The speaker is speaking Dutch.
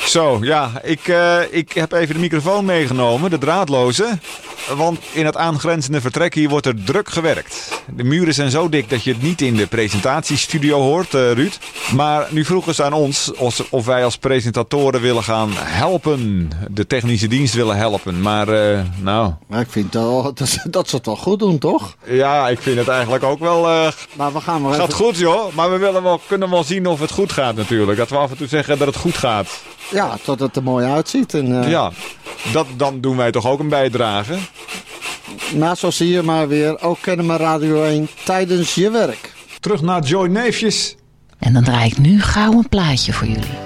Zo, ja, ik heb even de microfoon meegenomen, de draadloze. Want in het aangrenzende vertrek hier wordt er druk gewerkt. De muren zijn zo dik dat je het niet in de presentatiestudio hoort, Ruud. Maar nu vroegen ze aan ons of wij als presentatoren willen gaan helpen. De technische dienst willen helpen. Maar, Maar ik vind dat ze het wel goed doen, toch? Ja, ik vind het eigenlijk ook wel... Maar we gaan gaat goed, joh. Maar we kunnen wel zien of het goed gaat natuurlijk. Dat we af en toe zeggen dat het goed gaat. Ja, tot het er mooi uitziet. En, Ja, dan doen wij toch ook een bijdrage. Nou, zo zie je maar weer. Ook Kennemer Radio 1 tijdens je werk. Terug naar Joy Neefjes. En dan draai ik nu gauw een plaatje voor jullie.